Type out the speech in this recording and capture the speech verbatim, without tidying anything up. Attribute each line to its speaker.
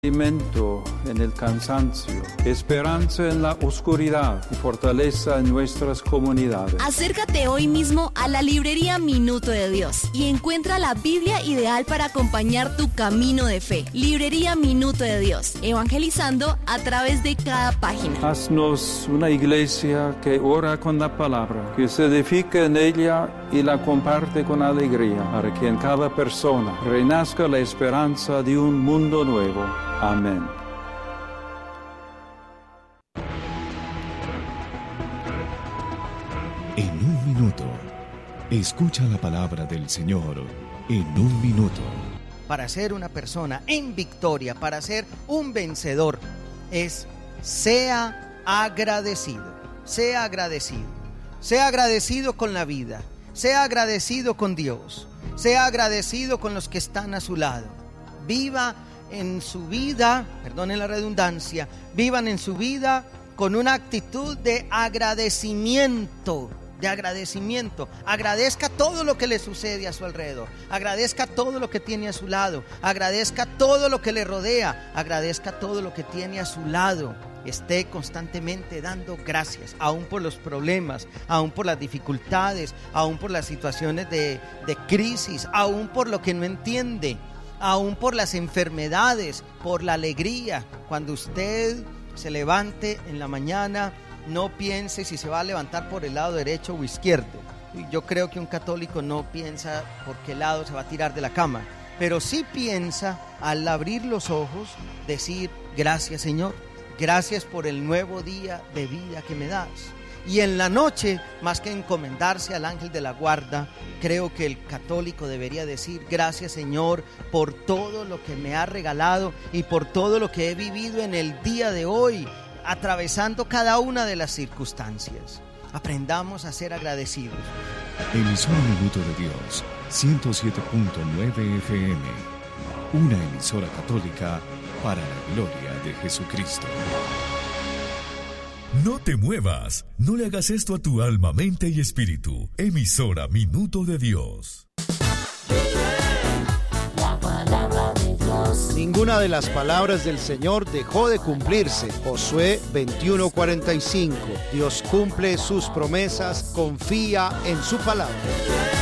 Speaker 1: Alimento en el cansancio, esperanza en la oscuridad y fortaleza en nuestras comunidades.
Speaker 2: Acércate hoy mismo a la librería Minuto de Dios y encuentra la Biblia ideal para acompañar tu camino de fe. Librería Minuto de Dios, evangelizando a través de cada página.
Speaker 1: Haznos una iglesia que ora con la palabra, que se edifica en ella y la comparte con alegría, para que en cada persona renazca la esperanza de un mundo nuevo. Amén.
Speaker 3: En un minuto, escucha la palabra del Señor. En un minuto.
Speaker 4: Para ser una persona en victoria, para ser un vencedor, es sea agradecido, sea agradecido, sea agradecido con la vida, sea agradecido con Dios, sea agradecido con los que están a su lado. Viva en su vida, perdonen la redundancia, vivan en su vida con una actitud de agradecimiento, de agradecimiento. Agradezca todo lo que le sucede a su alrededor, agradezca todo lo que tiene a su lado, agradezca todo lo que le rodea, agradezca todo lo que tiene a su lado. Esté constantemente dando gracias, aún por los problemas, aún por las dificultades, aún por las situaciones de, de crisis, aún por lo que no entiende, aún por las enfermedades, por la alegría. Cuando usted se levante en la mañana, no piense si se va a levantar por el lado derecho o izquierdo. Yo creo que un católico no piensa por qué lado se va a tirar de la cama, pero sí piensa al abrir los ojos, decir: gracias, Señor, gracias por el nuevo día de vida que me das. Y en la noche, más que encomendarse al ángel de la guarda, creo que el católico debería decir: gracias, Señor, por todo lo que me ha regalado y por todo lo que he vivido en el día de hoy, atravesando cada una de las circunstancias. Aprendamos a ser agradecidos.
Speaker 3: Emisora Minuto de Dios, ciento siete punto nueve F M, una emisora católica para la gloria de Jesucristo.
Speaker 5: No te muevas, no le hagas esto a tu alma, mente y espíritu. Emisora Minuto de Dios.
Speaker 6: La palabra de Dios.
Speaker 7: Ninguna de las palabras del Señor dejó de cumplirse. Josué veintiuno cuarenta y cinco. Dios cumple sus promesas, confía en su palabra.